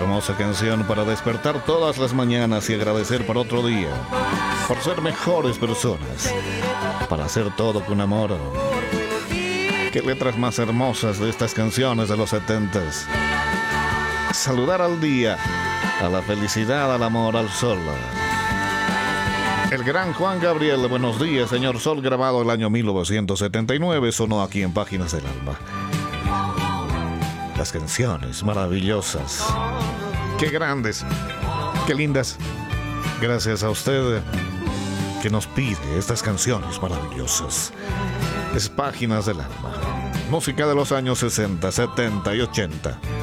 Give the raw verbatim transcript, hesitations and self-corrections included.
hermosa canción para despertar todas las mañanas y agradecer por otro día, por ser mejores personas, para hacer todo con amor. Qué letras más hermosas de estas canciones de los setentas. Saludar al día, a la felicidad, al amor, al sol. El gran Juan Gabriel, buenos días, señor sol, grabado el año mil novecientos setenta y nueve, sonó aquí en Páginas del Alma. Las canciones maravillosas, qué grandes, qué lindas. Gracias a usted que nos pide estas canciones maravillosas. Es Páginas del Alma, música de los años sesenta, setenta y ochenta.